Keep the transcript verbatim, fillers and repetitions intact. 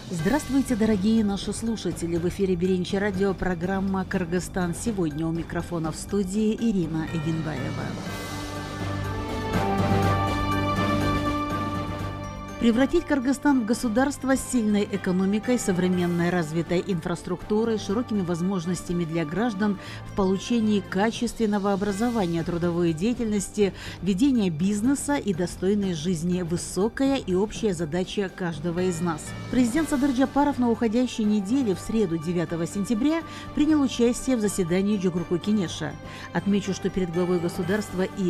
Здравствуйте, дорогие наши слушатели! В эфире Беренче радио, программа «Кыргызстан сегодня». У микрофона в студии Ирина Эгенбаева. Превратить Кыргызстан в государство с сильной экономикой, современной развитой инфраструктурой, широкими возможностями для граждан в получении качественного образования, трудовой деятельности, ведения бизнеса и достойной жизни – высокая и общая задача каждого из нас. Президент Садыр Джапаров на уходящей неделе в среду девятого сентября принял участие в заседании Джугурку Кенеша. Отмечу, что перед главой государства и